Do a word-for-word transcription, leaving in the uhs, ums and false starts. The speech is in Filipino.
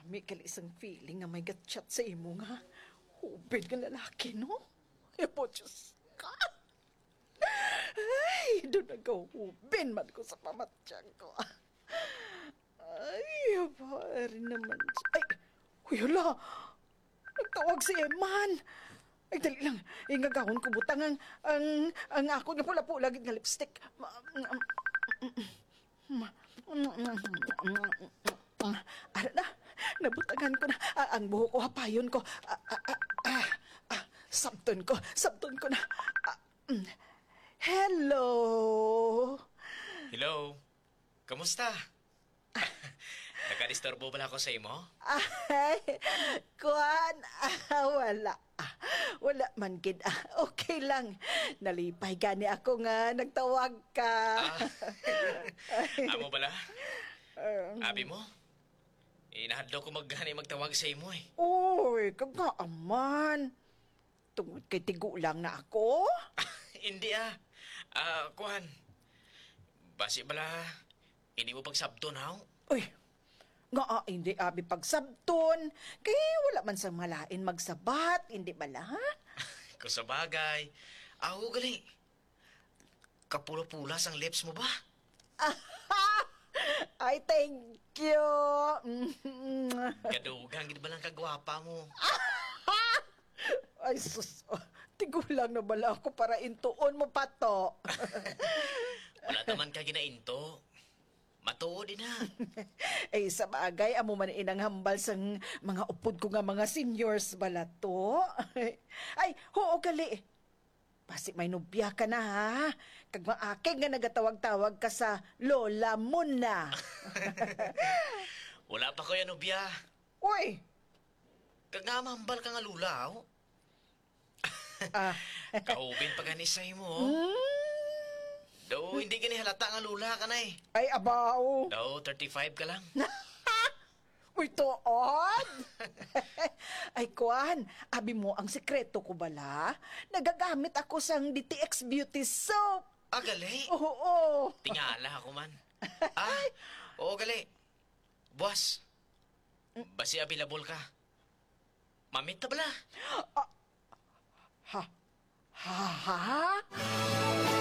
Lami ka isang feeling nga may gatchat sa imo nga. Hubin ka lalaki, no? E po, Diyos ka. Ay, doon nagahubin man ko sa pamatyang ko. Ay, pare naman. Ay, huyala. Nagtawag si Eman. Ay, dali lang. Ingagahon ko butang ang, ang, ang ako nga pula-pula nga lipstick. Ma- ma- Ara na, nabutangan ko na. Ah, ang buho ko, hapayon ko. Ah, ah, ah, ah, ah, sabton ko, sabton ko na. Ah, mm. Hello! Hello? Kamusta? Nakadisturbo pala ako sa imo? Ay, kuan, ah, wala. Ah, wala man gid. Ah, okay lang. Nalipay gani ako nga nagtawag ka. Ah. Amo pala? Um, Abi mo? Inahadlo ko maggani magtawag sa imo eh. Uy, kaga aman. Tungod kay tigo lang na ako. Hindi ah. Ah, kuhan. Basi bala, hindi mo pagsabton ha? Uy, nga ah, hindi abi pagsabton. Kay wala man sa malain magsabat, hindi bala ha? Kung sa bagay. Aho gali. Kapula-pulas ang lips mo ba? Ay, thank you. Mm. Kadugang, gid ba lang kagwapa mo? Ay, sus. Oh, tigulang na bala ako para intuon mo pa to. Wala naman ka ginainto. Matuo din ha. Ay, sa bagay, amo man inang hambal sang mga upod ko nga mga seniors bala to. Ay, hoo gali. Basi may nubya ka na ha. Kag maakig nga nagatawag-tawag ka sa lola mo na. Wala pa ko yan, Ubya. Uy! Kagamambal ka nga lula, oh. Ah. Kaubin pa gani sa imo, oh. Hmm? Do, hindi gani halata nga lula ka na eh. Ay, abaw. Do, thirty-five ka lang. Uy, tuod! Ay, kuan, abi mo ang sekreto ko bala. Nagagamit ako sang D T X Beauty Soap. Ah, gali. Oo, oo. Tingala ako man. Ah, oo, gali. Buwas. Basi available ka. Mamit na bala. Ha? Ha? Ha?